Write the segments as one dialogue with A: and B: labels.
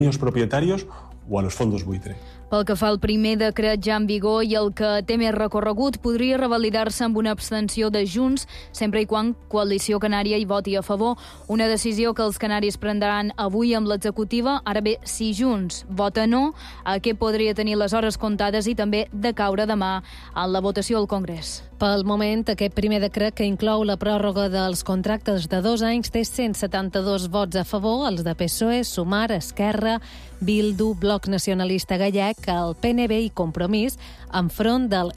A: los propietarios o a los fondos buitre.
B: Pel que fa al primer decret ja en vigor i el que té més recorregut, podria revalidar-se amb una abstenció de Junts, sempre i quan Coalició Canària hi voti a favor. Una decisió que els canaris prendran avui amb l'executiva. Ara bé, si Junts vota no, aquest podria tenir les hores comptades i també decaure demà en la votació al Congrés.
C: Pel moment, aquest primer decret, que inclou la pròrroga dels contractes de 2 anys, té 172 vots a favor, els de PSOE, Sumar, Esquerra, Bildu, Bloc Nacionalista Gallec, el PNB i Compromís, enfront del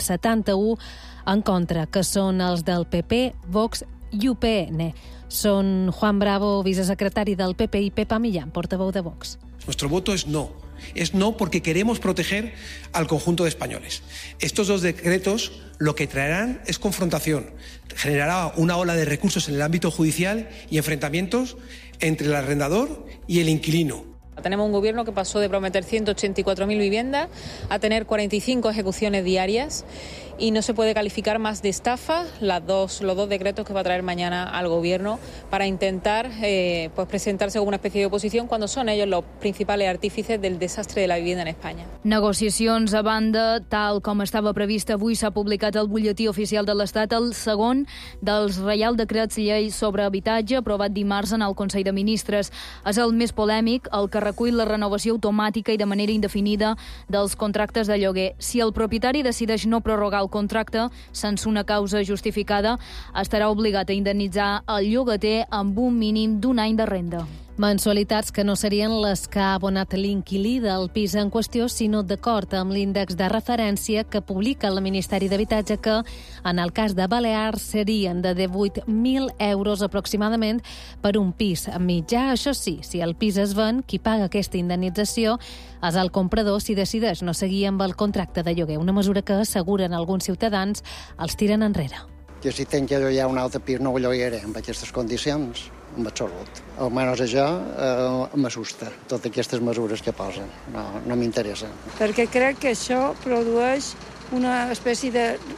C: 171 en contra, que són els del PP, Vox i UPN. Són Juan Bravo, vicesecretari del PP, i Pepa Millán, portaveu de Vox.
D: Nuestro voto es no. Es no porque queremos proteger al conjunto de españoles. Estos 2 decretos lo que traerán es confrontación. Generará una ola de recursos en el ámbito judicial y enfrentamientos entre el arrendador y el inquilino.
E: Tenemos un gobierno que pasó de prometer 184.000 viviendas a tener 45 ejecuciones diarias y no se puede calificar más de estafa los dos decretos que va a traer mañana al gobierno para intentar presentarse como una especie de oposición cuando son ellos los principales artífices del desastre de la vivienda en España.
B: Negociacions a banda, tal com estava previst, avui s'ha publicat al butlletí oficial de l'Estat el segon dels Reial Decrets Llei sobre habitatge aprovat dimarts en el Consell de Ministres. És el més polèmic, el que recull la renovació automàtica i de manera indefinida dels contractes de lloguer. Si el propietari decideix no prorrogar el contracte sense una causa justificada, estarà obligat a indemnitzar el llogater amb un mínim d'1 any de renda.
C: Mensualitats que no serien les que ha abonat l'inquilí del pis en qüestió, sinó d'acord amb l'índex de referència que publica el Ministeri d'Habitatge, que en el cas de Balears serien de 18.000 euros aproximadament per un pis mitjà. Això sí, si el pis es ven, qui paga aquesta indemnització és el comprador si decideix no seguir amb el contracte de lloguer, una mesura que asseguren alguns ciutadans els tiren enrere.
F: Jo si tenc que llogar un altre pis no ho llogaré amb aquestes condicions, en absolut. Almenys això m'assusta, totes aquestes mesures que posen. No m'interessen.
G: Perquè crec que això produeix una espècie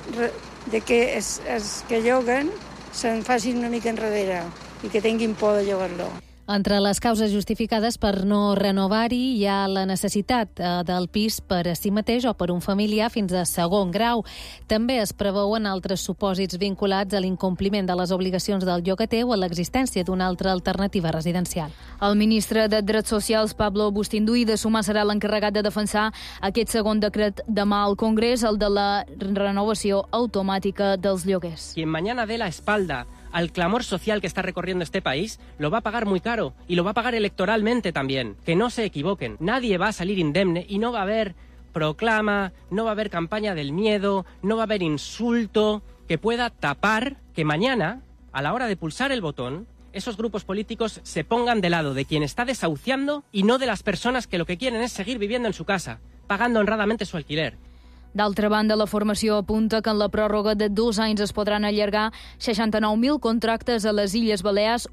G: de que els que lloguen se'n facin una mica enrere i que tinguin por de llogar-lo.
C: Entre les causes justificades per no renovar-hi hi ha la necessitat del pis per a si mateix o per un familiar fins a segon grau. També es preveuen altres supòsits vinculats a l'incompliment de les obligacions del llogater o a l'existència d'una altra alternativa residencial.
B: El ministre de Drets Socials, Pablo Bustinduy, de Sumar, serà l'encarregat de defensar aquest segon decret demà al Congrés, el de la renovació automàtica dels lloguers.
H: Quien mañana dé la espalda al clamor social que está recorriendo este país, lo va a pagar muy caro y lo va a pagar electoralmente también. Que no se equivoquen, nadie va a salir indemne y no va a haber proclama, no va a haber campaña del miedo, no va a haber insulto que pueda tapar que mañana, a la hora de pulsar el botón, esos grupos políticos se pongan del lado de quien está desahuciando y no de las personas que lo que quieren es seguir viviendo en su casa, pagando honradamente su alquiler.
B: D'altra banda, la formació apunta que en la pròrroga de 2 anys es podran allargar 69.000 contractes a les Illes Balears,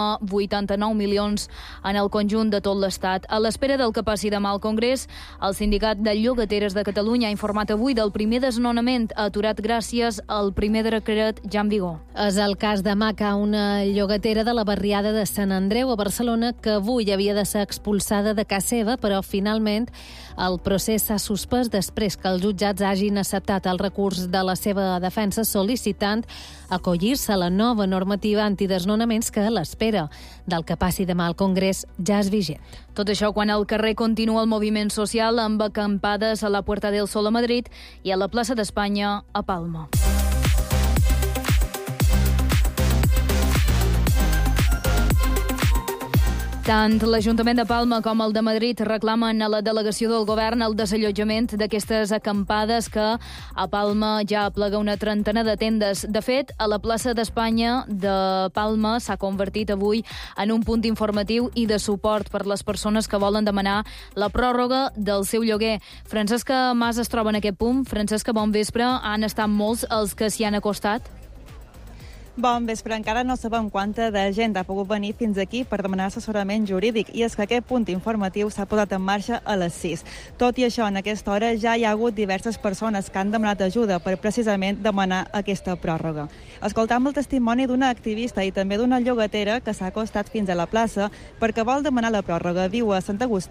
B: 1,89 milions en el conjunt de tot l'Estat. A l'espera del que passi demà al Congrés, el Sindicat de Llogateres de Catalunya ha informat avui del primer desnonament aturat gràcies al primer decret ja en vigor.
C: És el cas de Maca, una llogatera de la barriada de Sant Andreu a Barcelona, que avui havia de ser expulsada de casa seva, però finalment el procés s'ha suspès després que els jutjats hagin acceptat el recurs de la seva defensa sol·licitant acollir-se a la nova normativa antidesnonaments que, a l'espera del que passi demà al Congrés, ja és vigent.
B: Tot això quan al carrer continua el moviment social amb acampades a la Puerta del Sol a Madrid i a la plaça d'Espanya a Palma. Tant l'Ajuntament de Palma com el de Madrid reclamen a la delegació del govern el desallotjament d'aquestes acampades que a Palma ja aplega una trentena de tendes. De fet, a la plaça d'Espanya de Palma s'ha convertit avui en un punt informatiu i de suport per les persones que volen demanar la pròrroga del seu lloguer. Francesca Mas es troba en aquest punt. Francesca, bon vespre. Han estat molts els que s'hi han acostat?
I: Bon vespre. Encara no sabem quanta de gent ha pogut venir fins aquí per demanar assessorament jurídic i és que aquest punt informatiu s'ha posat en marxa a les 6. Tot i això, en aquesta hora ja hi ha hagut diverses persones que han demanat ajuda per precisament demanar aquesta pròrroga. Escoltam el testimoni d'una activista i també d'una llogatera que s'ha acostat fins a la plaça perquè vol demanar la pròrroga. Viu a Sant Agustí